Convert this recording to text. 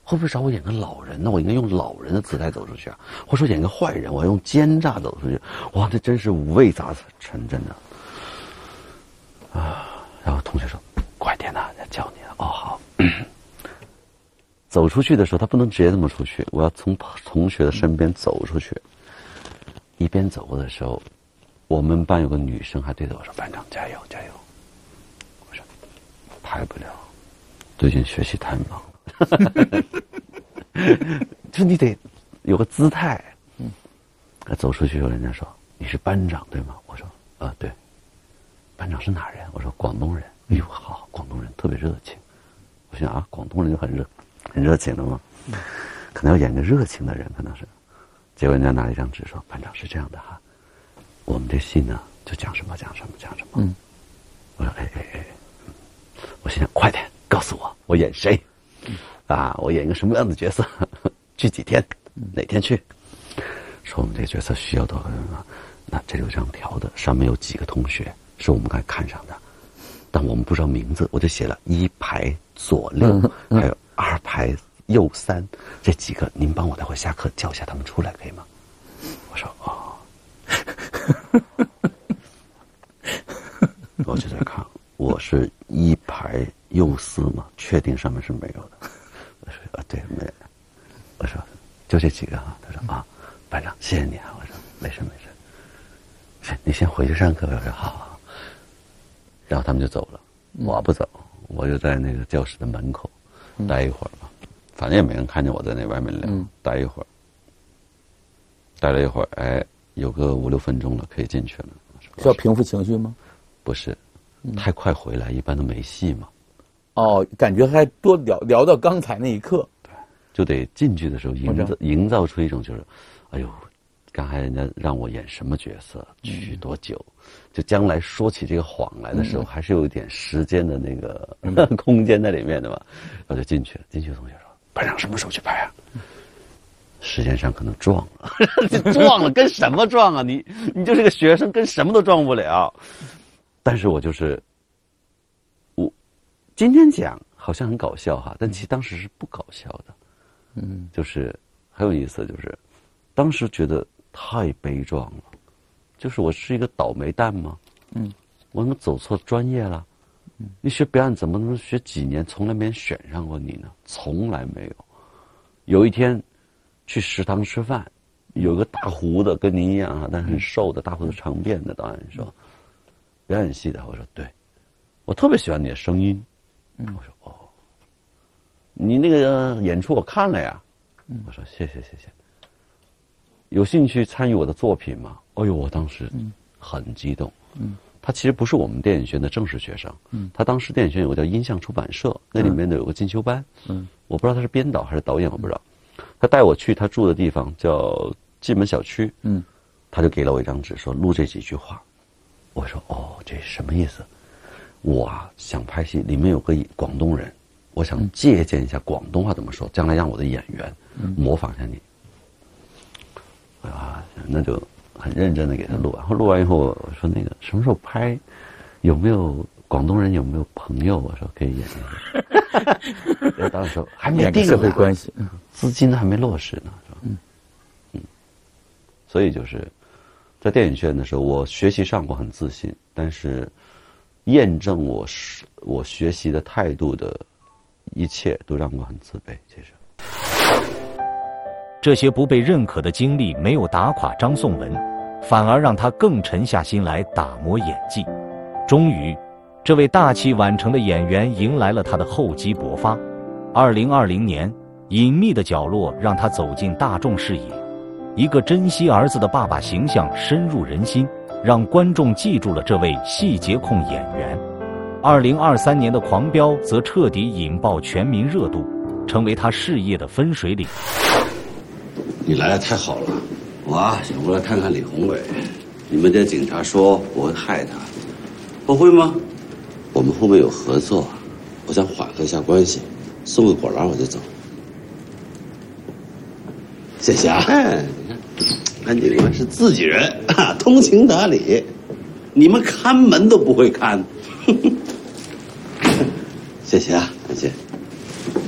会不会找我演个老人呢？我应该用老人的姿态走出去啊，或者说演个坏人，我要用奸诈走出去。哇，这真是五味杂陈，真的啊！然后同学说：“快点呐，要叫你了。”哦，好。走出去的时候，他不能直接这么出去，我要从同学的身边走出去。一边走的时候，我们班有个女生还对着我说：“班长，加油，加油！”我说：“拍不了，最近学习太忙了。”就你得有个姿态。走出去以后，人家说：“你是班长对吗？”我说：“对。”班长是哪人？我说：“广东人。”哎呦，好，广东人特别热情。我想啊，广东人就很热情的嘛，可能要演个热情的人，可能是。结果人家拿了一张纸说：“班长是这样的哈，我们这戏呢就讲什么。”我说：“我心想快点告诉我演谁，我演一个什么样的角色，去几天，哪天去？说我们这个角色需要多少人啊？那这里有张条的，上面有几个同学是我们该看上的，但我们不知道名字，我就写了1排左6，还有2排右3，这几个您帮我待会下课叫一下他们出来可以吗？”我说：“哦。”我就在看，我是1排右4嘛，确定上面是没有的。我说：“对，没有。”我说：“就这几个啊。”他说：“班长，谢谢你啊。”我说：“没事。你先回去上课。”我说：“好。”然后他们就走了，我不走，我就在那个教室的门口待一会儿吧，反正也没人看见我在那外面聊，待一会儿。待了一会儿，有个5、6分钟了，可以进去了。 需要平复情绪吗？ 不是，太快回来，一般都没戏嘛。 哦，感觉还多聊到刚才那一刻。 对，就得进去的时候营造出一种就是，哎呦，刚才人家让我演什么角色，去多久，就将来说起这个谎来的时候，还是有一点时间的那个空间在里面的嘛。我就进去了，同学说：“班长什么时候去拍啊？”时间上可能撞了，撞了跟什么撞啊？你就是个学生，跟什么都撞不了。但是我今天讲好像很搞笑哈，但其实当时是不搞笑的。就是很有意思，就是当时觉得太悲壮了，就是我是一个倒霉蛋吗？我怎么走错专业了？你学表演怎么能学几年，从来没人选上过你呢？从来没有。有一天去食堂吃饭，有个大胡子跟您一样但很瘦的大胡子长辫的导演说：“表演系的。”我说：“对，我特别喜欢你的声音。”我说：“哦，你那个演出我看了呀。”我说：“谢谢。有兴趣参与我的作品吗？”哎呦，我当时很激动。他其实不是我们电影学院的正式学生。他当时电影学院有个叫音像出版社，那里面有个进修班。我不知道他是编导还是导演，我不知道。他带我去他住的地方叫蓟门小区。他就给了我一张纸，说录这几句话。我说：“哦，这是什么意思？”我想拍戏，里面有个广东人，我想借鉴一下广东话怎么说，将来让我的演员模仿一下你。那就很认真的给他录，然后录完以后我说：“那个什么时候拍？有没有广东人？有没有朋友？”我说：“可以演一下。”当时说还没定呢， 社会关系， 资金还没落实呢，是吧？所以就是在电影学院的时候，我学习上我很自信，但是验证我学习的态度的一切都让我很自卑。其实这些不被认可的经历没有打垮张颂文，反而让他更沉下心来打磨演技。终于，这位大器晚成的演员迎来了他的厚积薄发。2020年，隐秘的角落让他走进大众视野，一个珍惜儿子的爸爸形象深入人心，让观众记住了这位细节控演员。2023年的《狂飙》则彻底引爆全民热度，成为他事业的分水岭。 你来的太好了，我想过来看看李宏伟。你们这警察说我会害他，后悔吗？我们后面有合作，我想缓和一下关系，送个果篮我就走。谢谢啊！你看，你们是自己人，通情达理，你们看门都不会看。谢谢啊，感谢。